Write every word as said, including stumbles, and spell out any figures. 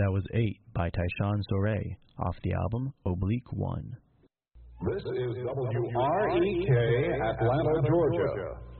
That was eight by Tyshawn Sorey off the album Oblique One. This is W R E K, Atlanta, Georgia.